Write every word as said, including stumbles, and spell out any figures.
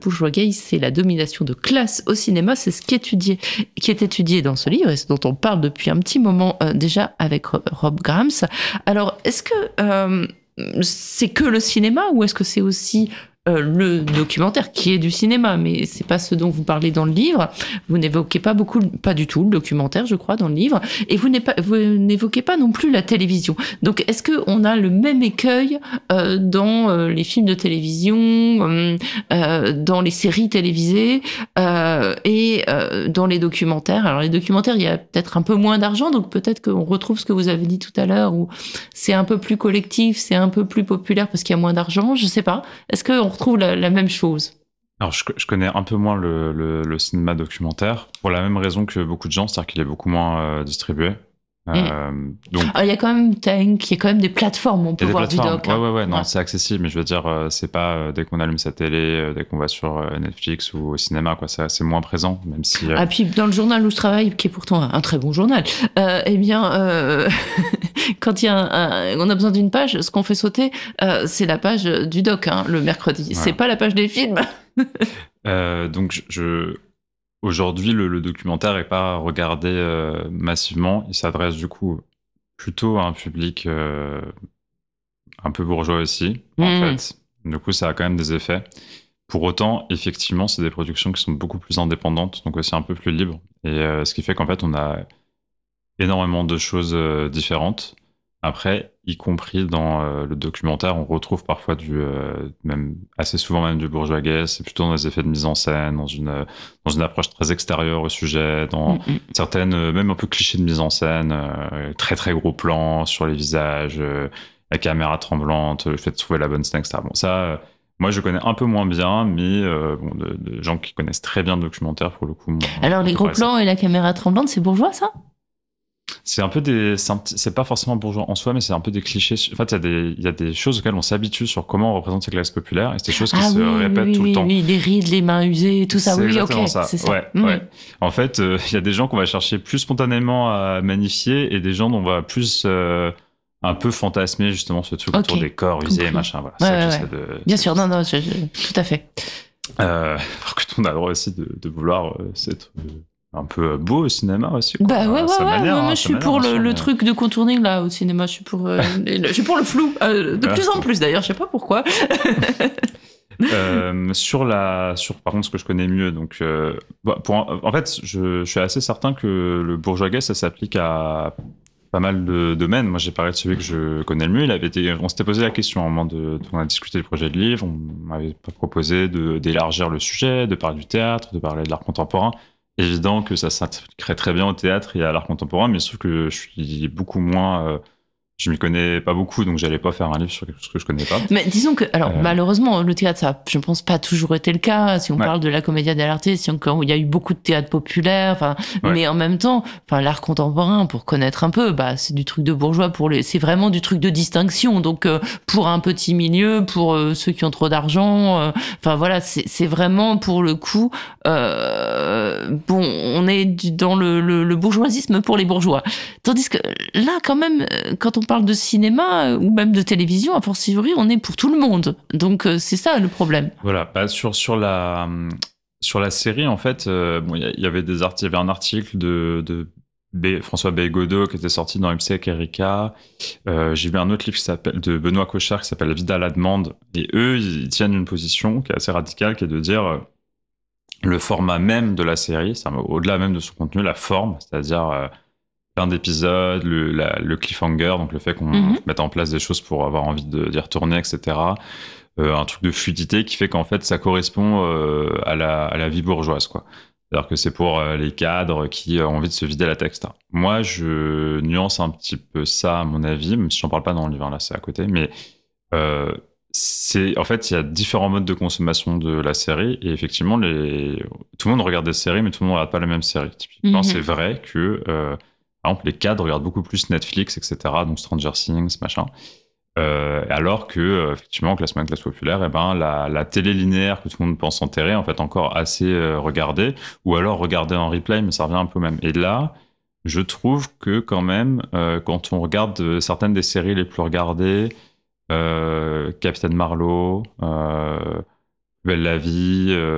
bourgeois gay, c'est la domination de classe au cinéma. C'est ce qui est étudié, qui est étudié dans ce livre et ce dont on parle depuis un petit moment euh, déjà avec Rob Grams. Alors, est-ce que euh, c'est que le cinéma ou est-ce que c'est aussi Euh, le documentaire qui est du cinéma, mais c'est pas ce dont vous parlez dans le livre. Vous n'évoquez pas beaucoup, pas du tout le documentaire, je crois, dans le livre, et vous, pas, vous n'évoquez pas non plus la télévision. Donc, est-ce que on a le même écueil euh, dans euh, les films de télévision, euh, euh, dans les séries télévisées euh, et euh, dans les documentaires? Alors, les documentaires, il y a peut-être un peu moins d'argent, donc peut-être qu'on retrouve ce que vous avez dit tout à l'heure, où c'est un peu plus collectif, c'est un peu plus populaire parce qu'il y a moins d'argent. Je sais pas. Est-ce que on retrouve la, la même chose? Alors, je, je connais un peu moins le, le, le cinéma documentaire, pour la même raison que beaucoup de gens, c'est-à-dire qu'il est beaucoup moins euh, distribué. Euh, mmh. donc, il y a quand même Tank, il y a quand même des plateformes, on peut voir du doc. Ouais, hein. ouais, ouais, non, ouais. c'est accessible, mais je veux dire, euh, c'est pas euh, dès qu'on allume sa télé, euh, dès qu'on va sur euh, Netflix ou au cinéma, quoi, c'est, c'est moins présent, même si. Euh... Ah, puis dans le journal où je travaille, qui est pourtant un, un très bon journal, euh, eh bien, euh, quand il y a un, un, on a besoin d'une page, ce qu'on fait sauter, euh, c'est la page du doc, hein, le mercredi. Ouais. C'est pas la page des films. euh, donc, je. je... Aujourd'hui, le, le documentaire est pas regardé euh, massivement. Il s'adresse du coup plutôt à un public euh, un peu bourgeois aussi, mmh. en fait. Du coup, ça a quand même des effets. Pour autant, effectivement, c'est des productions qui sont beaucoup plus indépendantes, donc aussi un peu plus libres. Et euh, ce qui fait qu'en fait, on a énormément de choses euh, différentes. Après, y compris dans euh, le documentaire, on retrouve parfois du, euh, même assez souvent même du bourgeois gay. C'est plutôt dans des effets de mise en scène, dans une euh, dans une approche très extérieure au sujet, dans mm-hmm. certaines euh, même un peu clichés de mise en scène, euh, très très gros plans sur les visages, euh, la caméra tremblante, le fait de trouver la bonne scène, et cetera. Bon, ça, euh, moi je connais un peu moins bien, mais euh, bon, de, de gens qui connaissent très bien le documentaire pour le coup. Moi, alors les gros plans ça. Et la caméra tremblante, c'est bourgeois ça? C'est un peu des, c'est, un, c'est pas forcément bourgeois en soi, mais c'est un peu des clichés. En fait, il y a des, il y a des choses auxquelles on s'habitue sur comment on représente ces classes populaires, et c'est des choses qui ah se oui, répètent oui, tout oui, le temps. Oui, les rides, les mains usées, tout ça. C'est oui, ok, ça. c'est ça. Ouais, mmh. ouais. En fait, il euh, y a des gens qu'on va chercher plus spontanément à magnifier, et des gens dont on va plus euh, un peu fantasmer justement ce truc okay. autour des corps usés, et machin. Voilà. Ouais, ça ouais, que j'essaie ouais. de. Bien sûr, non, non, je, je, tout à fait. Euh, alors que on a le droit aussi de, de vouloir euh, s'être un peu beau au cinéma aussi. Quoi. Bah ouais, ouais, ouais. Manière, moi hein, je suis pour le, le truc de contouring là au cinéma. Je suis pour, euh, le, je suis pour le flou. Euh, de plus en plus d'ailleurs, je sais pas pourquoi. euh, sur la, sur par contre ce que je connais mieux, donc euh, pour, en fait, je, je suis assez certain que le bourgeois gay ça s'applique à pas mal de domaines. Moi, j'ai parlé de celui que je connais le mieux. Il avait été, on s'était posé la question au moment de, on a discuté du projet de livre. On m'avait proposé de, d'élargir le sujet, de parler du théâtre, de parler de l'art contemporain. Évident que ça s'intégrerait très bien au théâtre et à l'art contemporain, mais sauf que je suis beaucoup moins... Euh, je m'y connais pas beaucoup, donc j'allais pas faire un livre sur quelque chose que je connais pas. Mais disons que, alors, euh... malheureusement, le théâtre, ça a, je pense, pas toujours été le cas. Si on ouais. parle de la Commedia dell'arte, si on, il y a eu beaucoup de théâtre populaire, enfin, ouais. mais en même temps, enfin, l'art contemporain, pour connaître un peu, bah, c'est du truc de bourgeois pour les, c'est vraiment du truc de distinction. Donc, euh, pour un petit milieu, pour euh, ceux qui ont trop d'argent, enfin, euh, voilà, c'est, c'est vraiment pour le coup, euh, bon, on est dans le, le, le bourgeoisisme pour les bourgeois. Tandis que là, quand même, quand on parle de cinéma ou même de télévision, a fortiori, on est pour tout le monde. Donc, euh, c'est ça le problème. Voilà. Bah, sur, sur, la, sur la série, en fait, euh, bon, y, y avait des articles, il y avait un article de, de B, François Beigodeau qui était sorti dans M C avec Erika. Euh, j'ai vu un autre livre qui s'appelle, de Benoît Cochard qui s'appelle La Vida à la demande. Et eux, ils tiennent une position qui est assez radicale, qui est de dire euh, le format même de la série, c'est au-delà même de son contenu, la forme, c'est-à-dire... Euh, plein d'épisodes, le, la, le cliffhanger, donc le fait qu'on mm-hmm. mette en place des choses pour avoir envie de, d'y retourner, et cetera. Euh, un truc de fluidité qui fait qu'en fait, ça correspond euh, à, la, à la vie bourgeoise, quoi. C'est-à-dire que c'est pour euh, les cadres qui ont envie de se vider la tête. Moi, je nuance un petit peu ça, à mon avis, même si j'en parle pas dans le livre, là, c'est à côté, mais euh, c'est, en fait, il y a différents modes de consommation de la série, et effectivement, les, tout le monde regarde des séries, mais tout le monde ne regarde pas la même série. Typiquement, mm-hmm. c'est vrai que... Euh, par exemple, les cadres regardent beaucoup plus Netflix, et cetera, donc Stranger Things, machin. Euh, alors que, euh, effectivement, classe moyenne, classe populaire, eh ben, la, la télé linéaire que tout le monde pense enterrer, en fait, encore assez euh, regardée, ou alors regardée en replay, mais ça revient un peu au même. Et là, je trouve que quand même, euh, quand on regarde certaines des séries les plus regardées, euh, Capitaine Marlowe, euh, Belle la vie, euh,